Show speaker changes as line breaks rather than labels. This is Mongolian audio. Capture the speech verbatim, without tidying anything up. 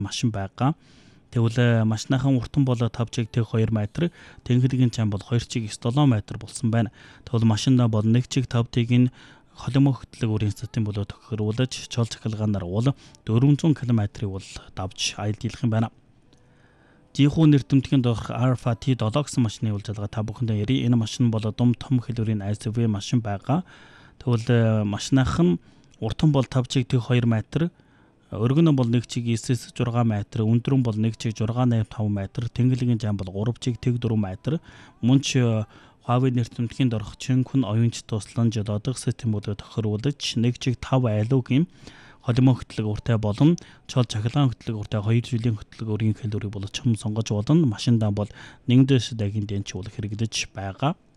машин байгаа. Тэгвэл машинахан уртан бол five чиг two метр, тэнхлэгийн чам бол two чиг seven метр болсон байна. Тэгвэл машинда бол one чиг five тигийн холимог хөтлөг үрийн статын болоо тохируулж чол цахилгаанаар уул four hundred км-ийг бол давж аялдуулах юм байна. Жихүү нэртэмтгэн доорх Alpha T seven гэсэн машины үйлчилгээ та бүхэндээ ярий. Энэ машин бол дум том хэлбэрийн эс ю ви машин байгаа. Тэгвэл машинахан уртан бол five чиг two метр, өргөн бол one чиг nine six метр, өндөр бол one чиг six eight five метр, тэнхлэгийн зам бол three чиг one four метр. Мөн ч Huawei нэртэмтгэн доорх Чинкүн оюунч тусламж одоодох систем болоо тохируулж one чиг five айлуугийн холимог хөтлөг уртай болон чол цахилгаан хөтлөг уртай two жилийн хөтлөг өрийн хэлбэрийг бол чам сонгож болно. Машиндаа бол one дэс дагийн дэнч бол хэрэгдэж байгаа.